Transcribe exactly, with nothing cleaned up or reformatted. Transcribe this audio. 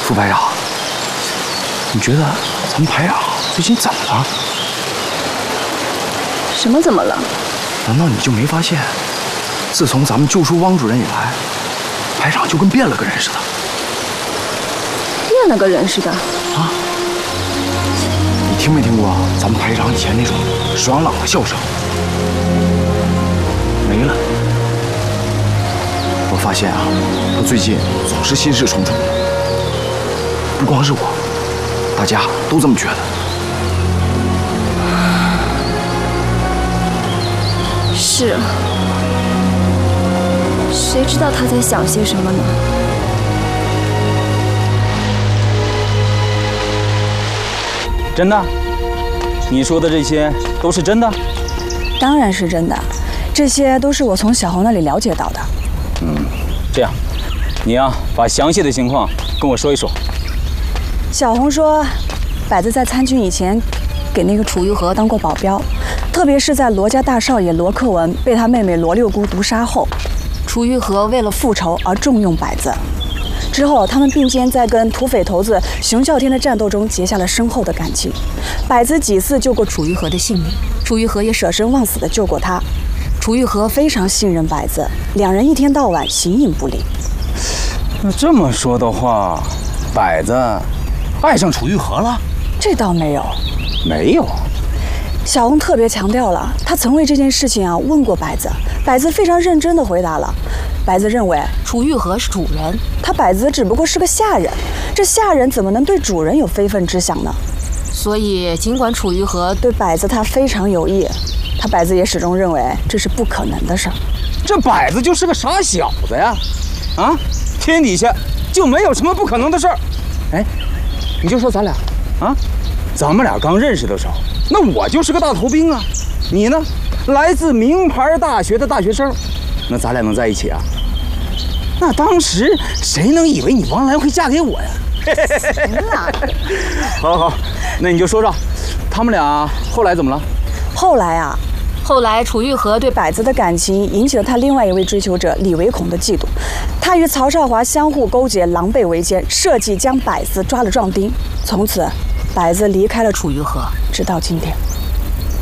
副排长，你觉得咱们排长最近怎么了？ 什么怎么了？ 难道你就没发现，自从咱们救出汪主任以来，排长就跟变了个人似的？ 变了个人似的？ 啊？你听没听过咱们排长以前那种爽朗的笑声？没了。我发现啊，他最近总是心事重重的。不光是我，大家都这么觉得。 是，谁知道他在想些什么呢？ 真的？你说的这些都是真的？ 当然是真的，这些都是我从小红那里了解到的。 嗯，这样，你呀、啊，把详细的情况跟我说一说。 小红说，百子在参军以前，给那个楚玉和当过保镖，特别是在罗家大少爷罗克文被他妹妹罗六姑毒杀后，楚玉和为了复仇而重用百子。之后，他们并肩在跟土匪头子熊啸天的战斗中结下了深厚的感情。百子几次救过楚玉和的性命，楚玉和也舍身忘死地救过他。楚玉和非常信任百子，两人一天到晚形影不离。 那这么说的话，百子爱上楚玉和了？ 这倒没有， 没有。 小红特别强调了，他曾为这件事情啊问过百子，百子非常认真地回答了。百子认为楚玉和是主人， 他百子只不过是个下人，这下人怎么能对主人有非分之想呢？ 所以尽管楚玉和对百子他非常有意，他百子也始终认为这是不可能的事儿。 这百子就是个傻小子呀！啊，天底下就没有什么不可能的事儿。哎，你就说咱俩，啊，咱们俩刚认识的时候，那我就是个大头兵啊，你呢，来自名牌大学的大学生，那咱俩能在一起啊？那当时谁能以为你王兰会嫁给我呀？ 行了， 好好，那你就说说，他们俩后来怎么了？ 后来啊， 后来楚玉和对百子的感情引起了他另外一位追求者李维孔的嫉妒，他与曹少华相互勾结，狼狈为奸，设计将百子抓了壮丁。从此，百子离开了楚玉和，直到今天。